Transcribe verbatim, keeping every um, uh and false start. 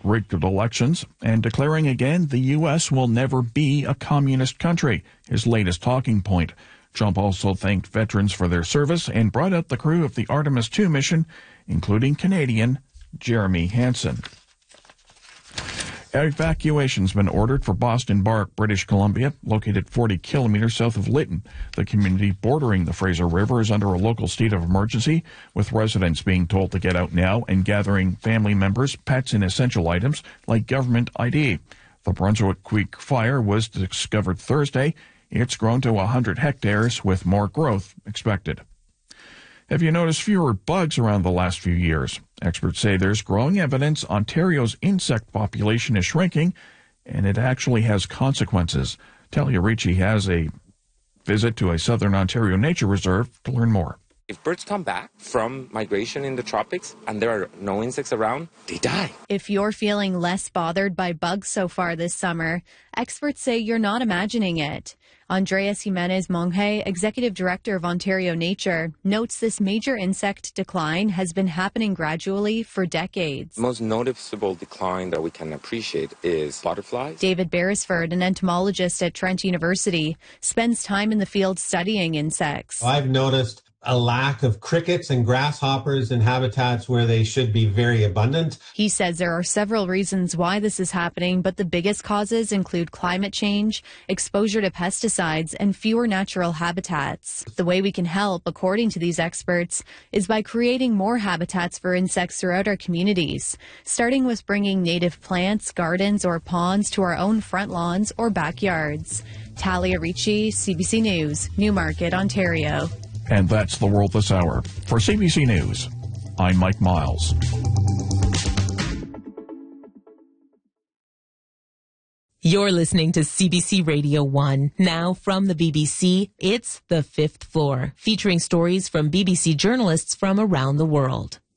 rigged elections and declaring again the U S will never be a communist country, his latest talking point. Trump also thanked veterans for their service and brought out the crew of the Artemis two mission, including Canadian Jeremy Hansen. Evacuation's been ordered for Boston Bark, British Columbia, located forty kilometers south of Lytton. The community bordering the Fraser River is under a local state of emergency, with residents being told to get out now and gathering family members, pets, and essential items like government I D. The Brunswick Creek fire was discovered Thursday. It's grown to one hundred hectares, with more growth expected. Have you noticed fewer bugs around the last few years? Experts say there's growing evidence Ontario's insect population is shrinking, and it actually has consequences. Talia Ricci has a visit to a Southern Ontario nature reserve to learn more. If birds come back from migration in the tropics and there are no insects around, they die. If you're feeling less bothered by bugs so far this summer, experts say you're not imagining it. Andreas Jimenez Monge, Executive Director of Ontario Nature, notes this major insect decline has been happening gradually for decades. The most noticeable decline that we can appreciate is butterflies. David Beresford, an entomologist at Trent University, spends time in the field studying insects. I've noticed a lack of crickets and grasshoppers in habitats where they should be very abundant. He says there are several reasons why this is happening, but the biggest causes include climate change, exposure to pesticides, and fewer natural habitats. The way we can help, according to these experts, is by creating more habitats for insects throughout our communities, starting with bringing native plants, gardens, or ponds to our own front lawns or backyards. Talia Ricci, C B C News, Newmarket, Ontario. And that's the world this hour. For C B C News, I'm Mike Miles. You're listening to C B C Radio one. Now from the B B C, it's The Fifth Floor, featuring stories from B B C journalists from around the world.